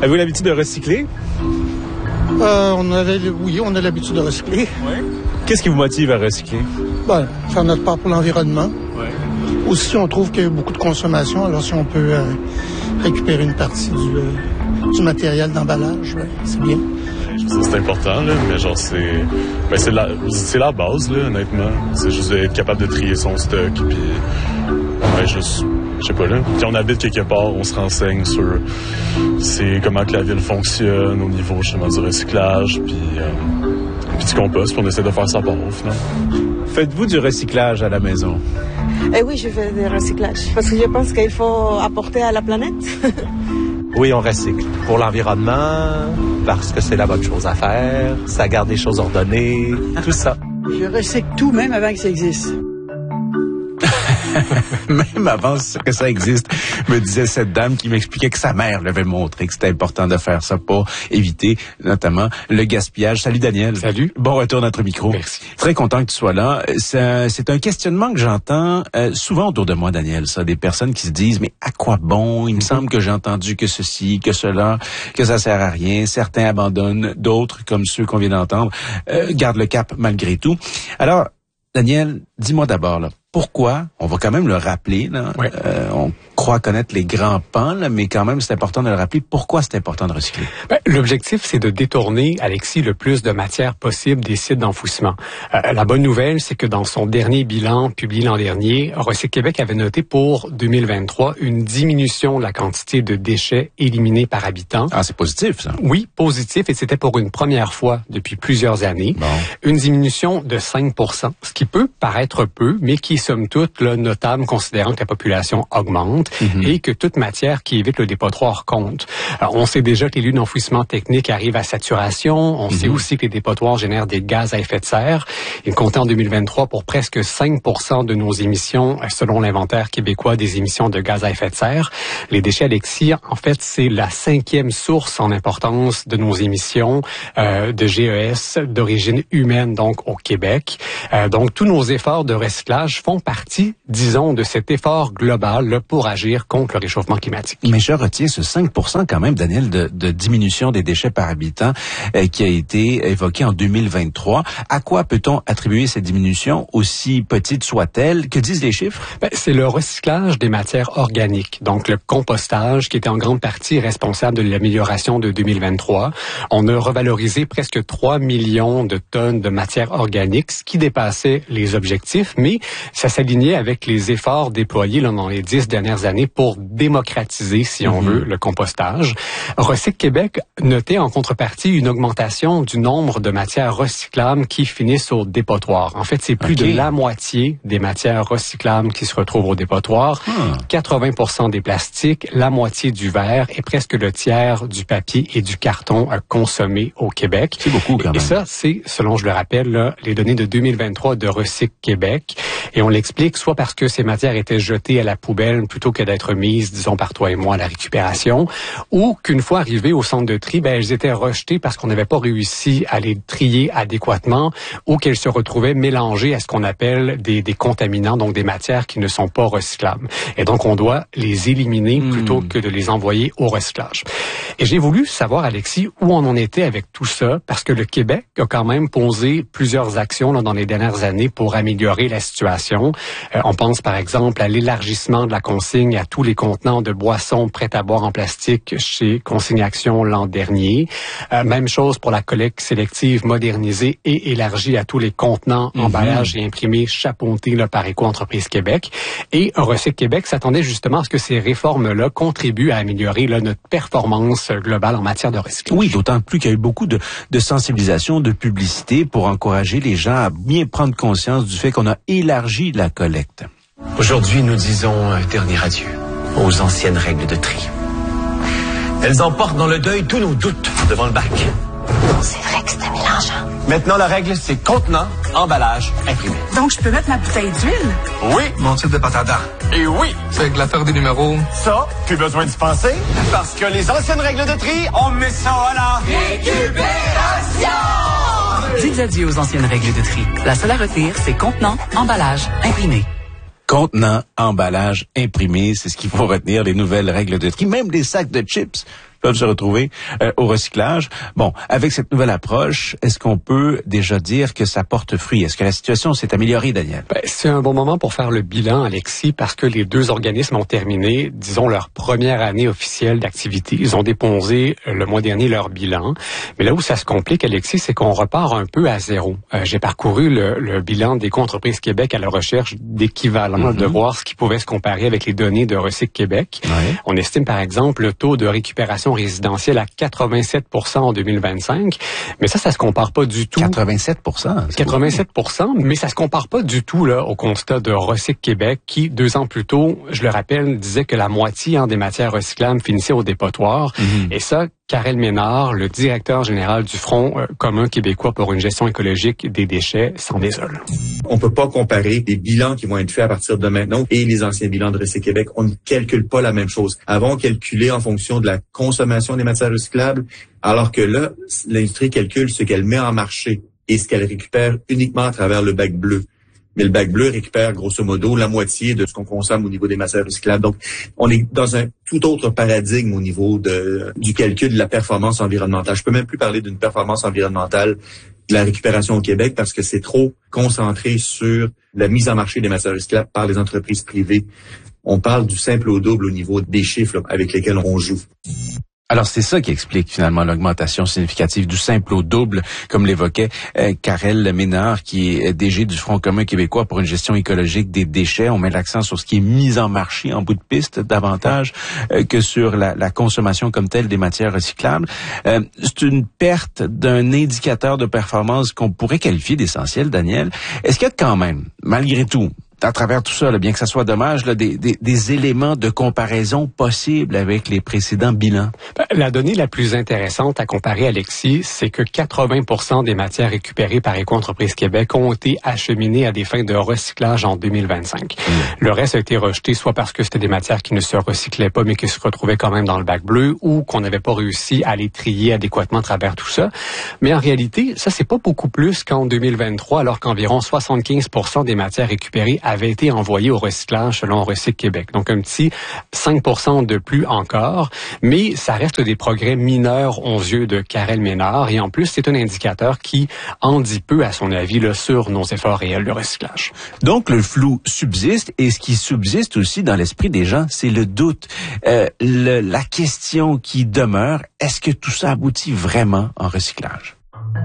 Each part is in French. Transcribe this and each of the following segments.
Avez-vous l'habitude de recycler? Oui, on a l'habitude de recycler. Ouais. Qu'est-ce qui vous motive à recycler? Faire notre part pour l'environnement. Ouais. Aussi, on trouve qu'il y a beaucoup de consommation, alors si on peut récupérer une partie du matériel d'emballage, c'est bien. C'est important, là, mais genre, c'est la base, là, honnêtement. C'est juste être capable de trier son stock, puis je sais pas, là. Quand on habite quelque part, on se renseigne sur comment que la ville fonctionne au niveau, justement, du recyclage, puis du compost, puis on essaie de faire ça part, au final. Faites-vous du recyclage à la maison? Oui, je fais du recyclage, parce que je pense qu'il faut apporter à la planète. Oui, on recycle. Pour l'environnement, parce que c'est la bonne chose à faire, ça garde les choses ordonnées, tout ça. Je recycle tout, même avant que ça existe. Même avant que ça existe, me disait cette dame qui m'expliquait que sa mère l'avait montré, que c'était important de faire ça pour éviter notamment le gaspillage. Salut Daniel. Salut. Bon retour à notre micro. Merci. Très content que tu sois là. C'est un questionnement que j'entends souvent autour de moi, Daniel. Ça, des personnes qui se disent, mais à quoi bon? Il me semble que j'ai entendu que ceci, que cela, que ça sert à rien. Certains abandonnent, d'autres, comme ceux qu'on vient d'entendre, gardent le cap malgré tout. Alors, Daniel, dis-moi d'abord, là, pourquoi, on va quand même le rappeler, là, ouais. On croit connaître les grands pans, là, mais quand même c'est important de le rappeler, pourquoi c'est important de recycler? L'objectif, c'est de détourner, Alexis, le plus de matière possible des sites d'enfouissement. La bonne nouvelle, c'est que dans son dernier bilan publié l'an dernier, Recyc Québec avait noté pour 2023 une diminution de la quantité de déchets éliminés par habitant. Ah, c'est positif, ça? Oui, positif, et c'était pour une première fois depuis plusieurs années. Bon. Une diminution de 5%, ce qui peut paraître peu, mais qui somme toute là, notable considérant que la population augmente et que toute matière qui évite le dépotoir compte. Alors, on sait déjà que les lieux d'enfouissement technique arrivent à saturation. On sait aussi que les dépotoirs génèrent des gaz à effet de serre. Ils comptaient en 2023 pour presque 5% de nos émissions, selon l'inventaire québécois des émissions de gaz à effet de serre. Les déchets, Alexis, en fait, c'est la 5e source en importance de nos émissions de GES d'origine humaine, donc au Québec. Donc, tous nos efforts de recyclage font partie, disons, de cet effort global là, pour agir contre le réchauffement climatique. Mais je retiens ce 5% quand même, Daniel, de diminution des déchets par habitant qui a été évoqué en 2023. À quoi peut-on attribuer cette diminution, aussi petite soit-elle? Que disent les chiffres? C'est le recyclage des matières organiques, donc le compostage qui était en grande partie responsable de l'amélioration de 2023. On a revalorisé presque 3 millions de tonnes de matières organiques, ce qui dépassait les objectifs, mais ça s'alignait avec les efforts déployés là, dans les 10 dernières années pour démocratiser, si on veut, le compostage. Recyc Québec notait en contrepartie une augmentation du nombre de matières recyclables qui finissent au dépotoir. En fait, c'est plus de la moitié des matières recyclables qui se retrouvent au dépotoir, 80% des plastiques, la moitié du verre et presque le tiers du papier et du carton consommés au Québec. C'est beaucoup quand même. Et ça, c'est, selon je le rappelle, là, les données de 2023 de Recyc Québec. Et on l'explique soit parce que ces matières étaient jetées à la poubelle plutôt que d'être mises, disons, par toi et moi à la récupération, ou qu'une fois arrivées au centre de tri, elles étaient rejetées parce qu'on n'avait pas réussi à les trier adéquatement ou qu'elles se retrouvaient mélangées à ce qu'on appelle des contaminants, donc des matières qui ne sont pas recyclables. Et donc, on doit les éliminer plutôt que de les envoyer au recyclage. Et j'ai voulu savoir, Alexis, où on en était avec tout ça, parce que le Québec a quand même posé plusieurs actions là, dans les dernières années pour améliorer la situation. On pense par exemple à l'élargissement de la consigne à tous les contenants de boissons prêtes à boire en plastique chez Consigne Action l'an dernier. Même chose pour la collecte sélective modernisée et élargie à tous les contenants, emballages et imprimés chapeautés là, par Éco-entreprise Québec. Et Recyc Québec s'attendait justement à ce que ces réformes-là contribuent à améliorer là, notre performance globale en matière de recyclage. Oui, d'autant plus qu'il y a eu beaucoup de sensibilisation, de publicité pour encourager les gens à bien prendre conscience du fait qu'on a élargi la collecte. Aujourd'hui, nous disons un dernier adieu aux anciennes règles de tri. Elles emportent dans le deuil tous nos doutes devant le bac. C'est vrai que c'était mélangeant. Maintenant, la règle, c'est contenant, emballage, imprimé. Donc, je peux mettre ma bouteille d'huile? Oui. Mon type de pâte à dents. Et oui. C'est avec l'affaire des numéros. Ça, plus besoin d'y penser. Parce que les anciennes règles de tri, on met ça à la récupération. Dites adieu aux anciennes règles de tri. La seule à retenir, c'est contenant, emballage, imprimé. Contenant, emballage, imprimé, c'est ce qu'il faut retenir, les nouvelles règles de tri. Même les sacs de chips peuvent se retrouver au recyclage. Bon, avec cette nouvelle approche, est-ce qu'on peut déjà dire que ça porte fruit? Est-ce que la situation s'est améliorée, Daniel? C'est un bon moment pour faire le bilan, Alexis, parce que les deux organismes ont terminé, disons, leur première année officielle d'activité. Ils ont déposé le mois dernier leur bilan. Mais là où ça se complique, Alexis, c'est qu'on repart un peu à zéro. J'ai parcouru le bilan d'Éco-entreprises Québec à la recherche d'équivalent, de voir ce qui pouvait se comparer avec les données de Recyc Québec. Ouais. On estime, par exemple, le taux de récupération résidentielle à 87 % en 2025. Mais ça se compare pas du tout. 87 87 %, mais ça se compare pas du tout là au constat de Recyc Québec qui, 2 ans plus tôt, je le rappelle, disait que la moitié des matières recyclables finissait au dépotoir. Et ça, Karel Ménard, le directeur général du Front commun québécois pour une gestion écologique des déchets, s'en désole. On peut pas comparer les bilans qui vont être faits à partir de maintenant et les anciens bilans de Recyc Québec. On ne calcule pas la même chose. Avant, on calculait en fonction de la consommation des matières recyclables, alors que là, l'industrie calcule ce qu'elle met en marché et ce qu'elle récupère uniquement à travers le bac bleu. Mais le bac bleu récupère grosso modo la moitié de ce qu'on consomme au niveau des matières recyclables. Donc, on est dans un tout autre paradigme au niveau du calcul de la performance environnementale. Je peux même plus parler d'une performance environnementale de la récupération au Québec parce que c'est trop concentré sur la mise en marché des matières recyclables par les entreprises privées. On parle du simple au double au niveau des chiffres là, avec lesquels on joue. Alors, c'est ça qui explique finalement l'augmentation significative du simple au double, comme l'évoquait Karel Ménard, qui est DG du Front commun québécois pour une gestion écologique des déchets. On met l'accent sur ce qui est mis en marché en bout de piste davantage que sur la consommation comme telle des matières recyclables. C'est une perte d'un indicateur de performance qu'on pourrait qualifier d'essentiel, Daniel. Est-ce qu'il y a quand même, malgré tout, à travers tout ça, là, bien que ça soit dommage, là, des éléments de comparaison possibles avec les précédents bilans? La donnée la plus intéressante à comparer, Alexis, c'est que 80 % des matières récupérées par Éco-entreprises Québec ont été acheminées à des fins de recyclage en 2025. Le reste a été rejeté soit parce que c'était des matières qui ne se recyclaient pas, mais qui se retrouvaient quand même dans le bac bleu, ou qu'on n'avait pas réussi à les trier adéquatement à travers tout ça. Mais en réalité, ça, c'est pas beaucoup plus qu'en 2023, alors qu'environ 75 % des matières récupérées avait été envoyé au recyclage selon Recyc Québec. Donc, un petit 5 % de plus encore, mais ça reste des progrès mineurs aux yeux de Karel Ménard. Et en plus, c'est un indicateur qui en dit peu, à son avis, là, sur nos efforts réels de recyclage. Donc, le flou subsiste, et ce qui subsiste aussi dans l'esprit des gens, c'est le doute. La question qui demeure, est-ce que tout ça aboutit vraiment en recyclage?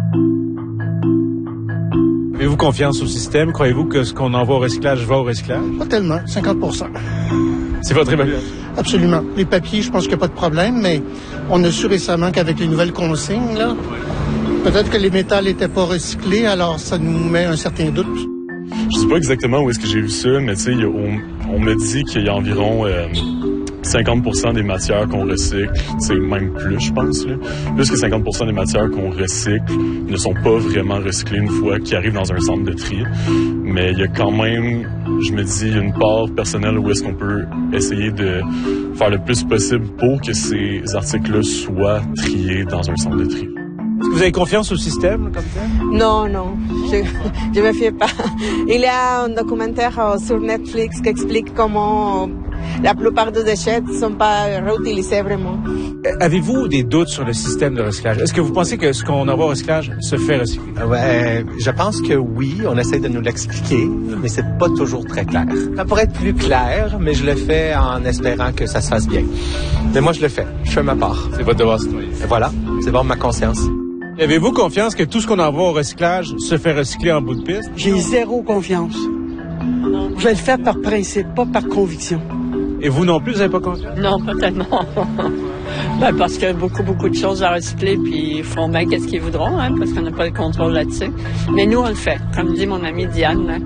Avez-vous confiance au système? Croyez-vous que ce qu'on envoie au recyclage va au recyclage? Pas tellement, 50 %. C'est votre évaluation? Absolument. Les papiers, je pense qu'il n'y a pas de problème, mais on a su récemment qu'avec les nouvelles consignes, là, peut-être que les métals n'étaient pas recyclés, alors ça nous met un certain doute. Je sais pas exactement où est-ce que j'ai vu ça, mais tu sais, on me dit qu'il y a environ 50 % des matières qu'on recycle, c'est même plus, je pense, là. Plus que 50 % des matières qu'on recycle ne sont pas vraiment recyclées une fois qu'ils arrivent dans un centre de tri. Mais il y a quand même, je me dis, une part personnelle où est-ce qu'on peut essayer de faire le plus possible pour que ces articles-là soient triés dans un centre de tri. Est-ce que vous avez confiance au système comme tel? Non, je me fie pas. Il y a un documentaire sur Netflix qui explique comment la plupart des déchets ne sont pas réutilisés vraiment. Avez-vous des doutes sur le système de recyclage? Est-ce que vous pensez que ce qu'on envoie au recyclage se fait recycler? Je pense que oui, on essaie de nous l'expliquer, mais c'est pas toujours très clair. Ça pourrait être plus clair, mais je le fais en espérant que ça se fasse bien. Mais moi, je le fais. Je fais ma part. C'est votre devoir citoyen. Et voilà, c'est bon ma conscience. Avez-vous confiance que tout ce qu'on envoie au recyclage se fait recycler en bout de piste? J'ai zéro confiance. Je vais le faire par principe, pas par conviction. Et vous non plus, vous n'avez pas confiance? Non, pas tellement. Parce qu'il y a beaucoup de choses à recycler, puis ils font bien qu'est-ce qu'ils voudront, parce qu'on n'a pas le contrôle là-dessus. Mais nous, on le fait, comme dit mon amie Diane.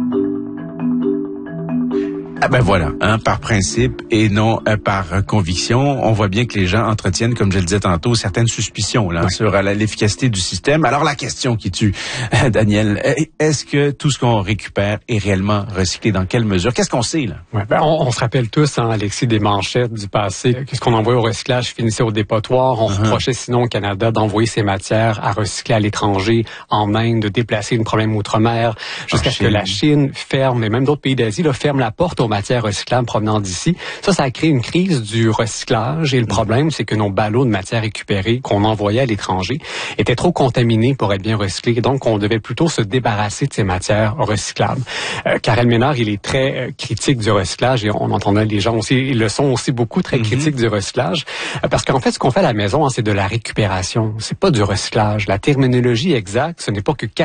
Ah ben voilà, par principe et non par conviction. On voit bien que les gens entretiennent, comme je le disais tantôt, certaines suspicions là, sur l'efficacité du système. Alors la question qui tue, Daniel, est-ce que tout ce qu'on récupère est réellement recyclé? Dans quelle mesure? Qu'est-ce qu'on sait là? Ouais, on se rappelle tous, Alexis, des manchettes du passé. Qu'est-ce qu'on envoyait au recyclage finissait au dépotoir. On reprochait sinon au Canada d'envoyer ses matières à recycler à l'étranger, en Inde, de déplacer une problème outre-mer, jusqu'à ce que la Chine ferme, et même d'autres pays d'Asie ferment la porte aux matières recyclables provenant d'ici. Ça a créé une crise du recyclage et le problème, c'est que nos ballots de matières récupérées qu'on envoyait à l'étranger étaient trop contaminés pour être bien recyclés. Donc, on devait plutôt se débarrasser de ces matières recyclables. Karel Ménard, il est très critique du recyclage et on entendait les gens aussi, ils le sont aussi beaucoup très critiques du recyclage parce qu'en fait, ce qu'on fait à la maison, c'est de la récupération. C'est pas du recyclage. La terminologie exacte, ce n'est pas que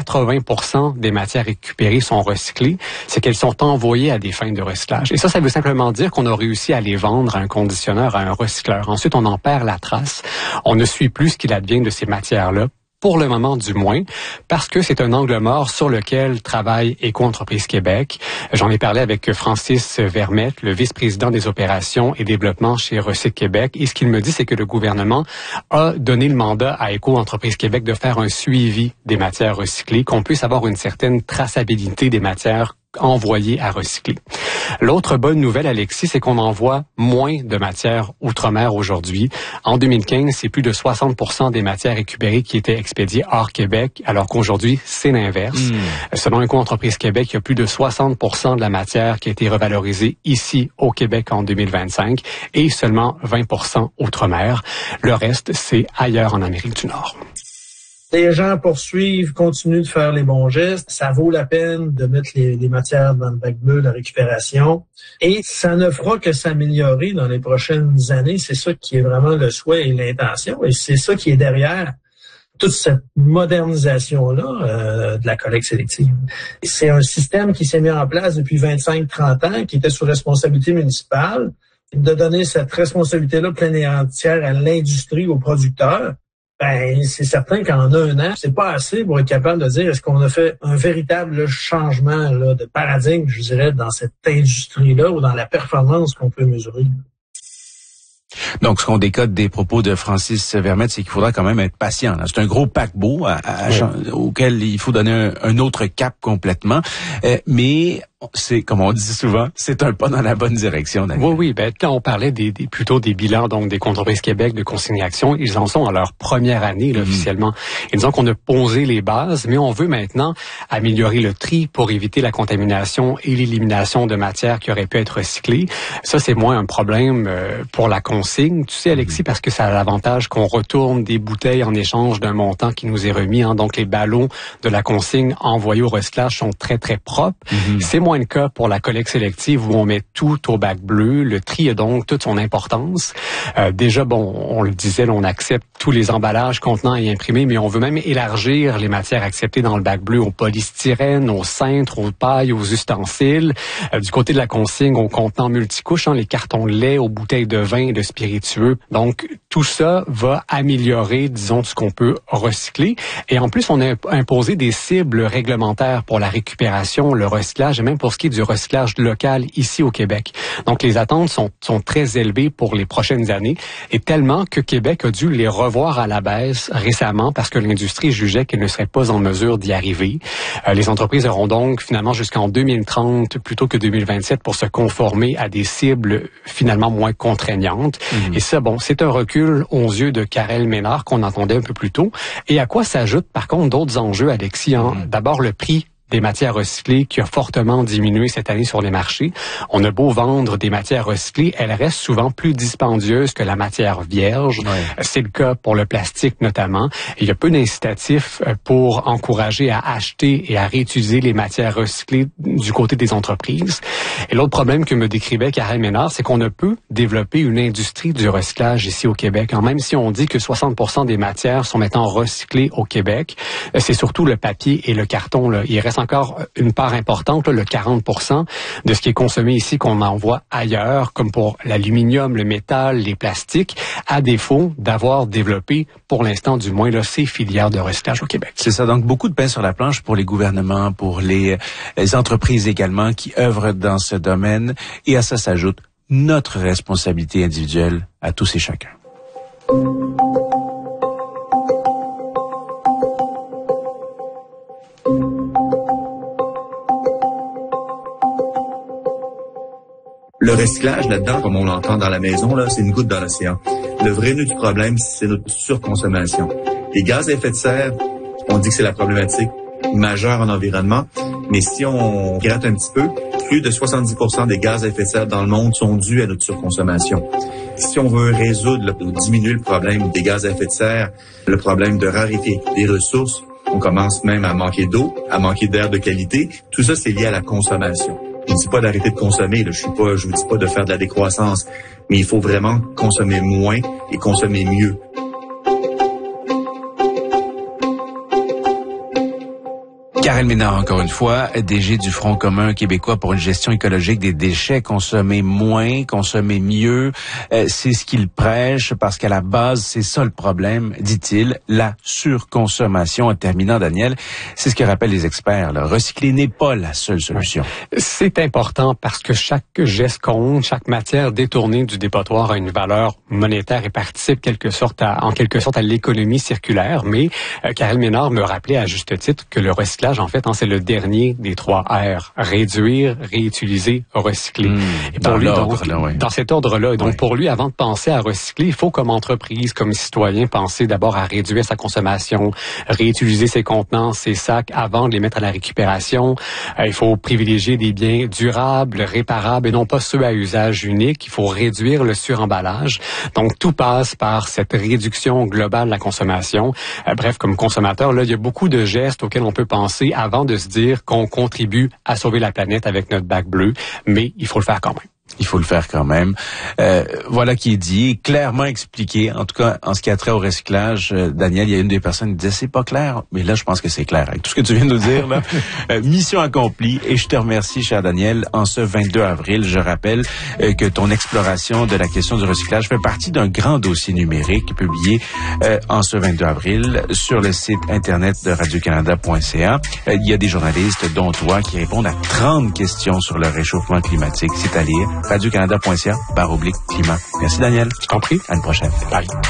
80% des matières récupérées sont recyclées, c'est qu'elles sont envoyées à des fins de recyclage. Et ça veut simplement dire qu'on a réussi à les vendre à un conditionneur, à un recycleur. Ensuite, on en perd la trace. On ne suit plus ce qu'il advient de ces matières-là. Pour le moment du moins, parce que c'est un angle mort sur lequel travaille Éco-entreprise Québec. J'en ai parlé avec Francis Vermette, le vice-président des opérations et développement chez Recyc Québec. Et ce qu'il me dit, c'est que le gouvernement a donné le mandat à Éco-entreprise Québec de faire un suivi des matières recyclées, qu'on puisse avoir une certaine traçabilité des matières envoyées à recycler. L'autre bonne nouvelle, Alexis, c'est qu'on envoie moins de matières outre-mer aujourd'hui. En 2015, c'est plus de 60% des matières récupérées qui étaient expédiées hors Québec, alors qu'aujourd'hui, c'est l'inverse. Selon Éco-entreprise Québec, il y a plus de 60% de la matière qui a été revalorisée ici au Québec en 2025 et seulement 20% outre-mer. Le reste, c'est ailleurs en Amérique du Nord. Les gens poursuivent, continuent de faire les bons gestes. Ça vaut la peine de mettre les matières dans le bac bleu, la récupération. Et ça ne fera que s'améliorer dans les prochaines années. C'est ça qui est vraiment le souhait et l'intention. Et c'est ça qui est derrière toute cette modernisation-là de la collecte sélective. C'est un système qui s'est mis en place depuis 25-30 ans, qui était sous responsabilité municipale, de donner cette responsabilité-là pleine et entière à l'industrie, aux producteurs. Ben, c'est certain qu'en un an, c'est pas assez pour être capable de dire est-ce qu'on a fait un véritable changement là, de paradigme, je dirais, dans cette industrie-là ou dans la performance qu'on peut mesurer. Donc, ce qu'on décode des propos de Francis Vermette, c'est qu'il faudra quand même être patient. Là. C'est un gros paquebot auquel il faut donner un autre cap complètement. Mais c'est, comme on dit souvent, c'est un pas dans la bonne direction. Daniel. Oui. Quand on parlait plutôt des bilans donc des Contrôles Québec de Consigne Action, ils en sont à leur première année là, officiellement. Et disons qu'on a posé les bases, mais on veut maintenant améliorer le tri pour éviter la contamination et l'élimination de matières qui auraient pu être recyclées. Ça, c'est moins un problème pour la consigne. Tu sais, Alexis, parce que ça a l'avantage qu'on retourne des bouteilles en échange d'un montant qui nous est remis. Donc, les ballons de la consigne envoyés au recyclage sont très, très propres. C'est moins le cas pour la collecte sélective où on met tout au bac bleu. Le tri a donc toute son importance. Déjà, on le disait, on accepte tous les emballages contenant et imprimés, mais on veut même élargir les matières acceptées dans le bac bleu au polystyrène, aux cintres, aux pailles, aux ustensiles. Du côté de la consigne, aux contenants multicouches, les cartons de lait, aux bouteilles de vin et de spiritueux. Donc, tout ça va améliorer, disons, ce qu'on peut recycler. Et en plus, on a imposé des cibles réglementaires pour la récupération, le recyclage et même pour ce qui est du recyclage local ici au Québec. Donc, les attentes sont très élevées pour les prochaines années et tellement que Québec a dû les revoir à la baisse récemment parce que l'industrie jugeait qu'elle ne serait pas en mesure d'y arriver. Les entreprises auront donc finalement jusqu'en 2030 plutôt que 2027 pour se conformer à des cibles finalement moins contraignantes. Et ça, c'est un recul aux yeux de Karel Ménard qu'on entendait un peu plus tôt. Et à quoi s'ajoutent par contre d'autres enjeux, Alexis? D'abord, le prix des matières recyclées qui a fortement diminué cette année sur les marchés. On a beau vendre des matières recyclées, elles restent souvent plus dispendieuses que la matière vierge. C'est le cas pour le plastique notamment. Et il y a peu d'incitatifs pour encourager à acheter et à réutiliser les matières recyclées du côté des entreprises. Et l'autre problème que me décrivait Karel Ménard, c'est qu'on ne peut développer une industrie du recyclage ici au Québec. Même si on dit que 60% des matières sont maintenant recyclées au Québec, c'est surtout le papier et le carton. Il reste encore une part importante, le 40% de ce qui est consommé ici qu'on envoie ailleurs, comme pour l'aluminium, le métal, les plastiques, à défaut d'avoir développé, pour l'instant du moins, ces filières de recyclage au Québec. C'est ça, donc beaucoup de pain sur la planche pour les gouvernements, pour les entreprises également qui œuvrent dans ce domaine. Et à ça s'ajoute notre responsabilité individuelle à tous et chacun. Le recyclage là-dedans, comme on l'entend dans la maison, là, c'est une goutte dans l'océan. Le vrai nœud du problème, c'est notre surconsommation. Les gaz à effet de serre, on dit que c'est la problématique majeure en environnement, mais si on gratte un petit peu, plus de 70% des gaz à effet de serre dans le monde sont dus à notre surconsommation. Si on veut résoudre ou diminuer le problème des gaz à effet de serre, le problème de rareté des ressources, on commence même à manquer d'eau, à manquer d'air de qualité. Tout ça, c'est lié à la consommation. Je ne dis pas d'arrêter de consommer, je vous dis pas de faire de la décroissance, mais il faut vraiment consommer moins et consommer mieux. Karel Ménard, encore une fois, DG du Front commun québécois pour une gestion écologique des déchets, consommer moins, consommer mieux, c'est ce qu'il prêche parce qu'à la base, c'est ça le problème, dit-il, la surconsommation. En terminant, Daniel, c'est ce que rappellent les experts, là. Recycler n'est pas la seule solution. C'est important parce que chaque geste compte, chaque matière détournée du dépotoir a une valeur monétaire et participe en quelque sorte à l'économie circulaire. Mais Karel Ménard me rappelait à juste titre que le recyclage, en fait, c'est le dernier des 3 R. Réduire, réutiliser, recycler. Et pour lui, donc, dans cet ordre-là. Donc, pour lui, avant de penser à recycler, il faut, comme entreprise, comme citoyen, penser d'abord à réduire sa consommation, réutiliser ses contenants, ses sacs avant de les mettre à la récupération. Il faut privilégier des biens durables, réparables et non pas ceux à usage unique. Il faut réduire le suremballage. Donc, tout passe par cette réduction globale de la consommation. Bref, comme consommateur, là, il y a beaucoup de gestes auxquels on peut penser avant de se dire qu'on contribue à sauver la planète avec notre bac bleu, mais il faut le faire quand même. Il faut le faire quand même. Voilà qui est dit, clairement expliqué. En tout cas, en ce qui a trait au recyclage, Daniel, il y a une des personnes qui disait c'est pas clair, mais là, je pense que c'est clair. Avec tout ce que tu viens de nous dire, là, mission accomplie. Et je te remercie, cher Daniel, en ce 22 avril. Je rappelle que ton exploration de la question du recyclage fait partie d'un grand dossier numérique publié en ce 22 avril sur le site internet de Radio-Canada.ca. Il y a des journalistes, dont toi, qui répondent à 30 questions sur le réchauffement climatique. C'est à lire. Radio-Canada.ca/climat. Merci, Daniel. Je t'en prie. À une prochaine. Bye.